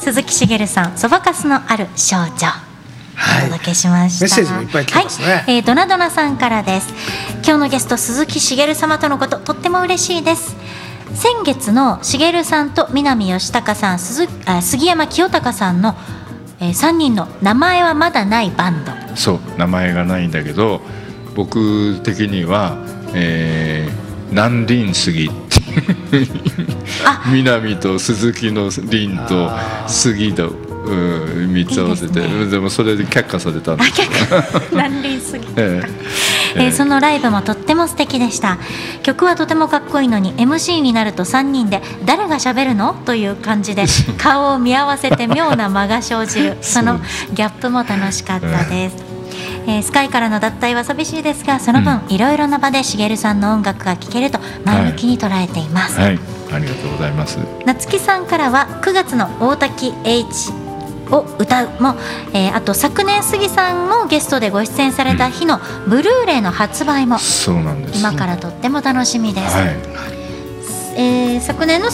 鈴木茂さん、そばかすのある少女、お届けしました。 メッセージもいっぱい来てますね。 ドナドナさんからです。今日のゲスト鈴木茂様とのこと、とっても嬉しいです。先月の茂さんと南義孝さん、杉山清隆さんの、3人の名前はまだないバンド。 そう、名前がないんだけど、僕的には、南林杉南と鈴木の林と杉と3つ合わせて、でもそれで却下されたんです南林杉そのライブもとっても素敵でした。曲はとてもかっこいいのに MC になると3人で誰が喋るのという感じで顔を見合わせて妙な間が生じるそのギャップも楽しかったです。スカイからの脱退は寂しいですが、その分いろいろな場で茂さんの音楽が聴けると前向きに捉えています。 はい、ありがとうございます。 夏木さんからは9月の大滝 Hを歌うも、あと昨年杉さんもゲストでご出演された日のブルーレイの発売もそうなんです。 今からとっても楽しみです。 はい、 昨年の